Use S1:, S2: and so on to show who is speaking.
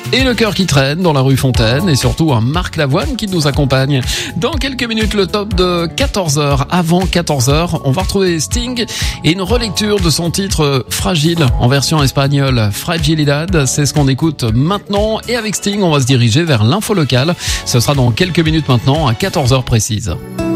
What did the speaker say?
S1: et le cœur qui traîne dans la rue Fontaine et surtout un Marc Lavoine qui nous accompagne. Dans quelques minutes, le top de 14h. Avant 14h, on va retrouver Sting et une relecture de son titre Fragile en version espagnole. Fragilidad, c'est ce qu'on écoute maintenant. Et avec Sting, on va se diriger vers l'info locale. Ce sera dans quelques minutes maintenant à 14h précise.